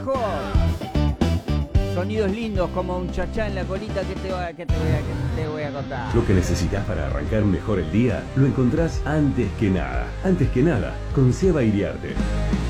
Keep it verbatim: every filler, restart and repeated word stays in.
mejor. Sonidos lindos como un chachá en la colita que te, va, que te, voy, a, que te voy a contar. Lo que necesitas para arrancar mejor el día, lo encontrás antes que nada. Antes que nada, con Seba Iriarte.